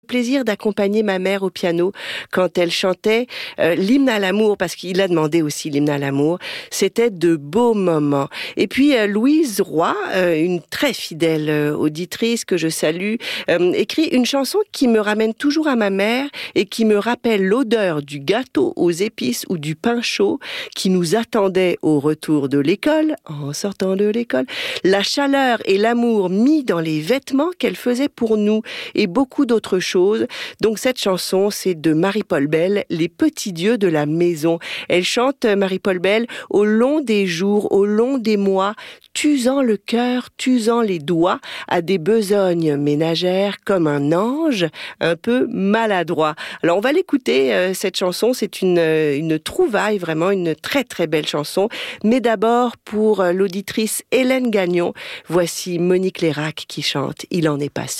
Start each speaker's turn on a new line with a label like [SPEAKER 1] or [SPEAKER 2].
[SPEAKER 1] plaisir d'accompagner ma mère au piano quand elle chantait l'hymne à l'amour, parce qu'il a demandé aussi l'hymne à l'amour. C'était de beaux moments. Et puis Louise Roy, une très fidèle auditrice que je salue, écrit une chanson qui me ramène toujours à ma mère et qui me rappelle l'odeur du gâteau aux épices ou du pain chaud qui nous attendait au retour de l'école, en sortant de l'école, la chaleur et l'amour mis dans les vêtements qu'elle faisait pour nous et beaucoup d'autres choses. Donc cette chanson, c'est de Marie-Paul Bell, Les petits dieux de la maison. Elle chante, Marie-Paul Bell, au long des jours, au long des mois, t'usant le cœur, t'usant les doigts, à des besognes ménagères comme un ange, un peu maladroit. Alors on va l'écouter, cette chanson, c'est une trouvaille, vraiment une très très belle chanson. Mais d'abord, pour l'auditrice Hélène Gagnon, voici Monique Lérac qui chante « Il en est passé ».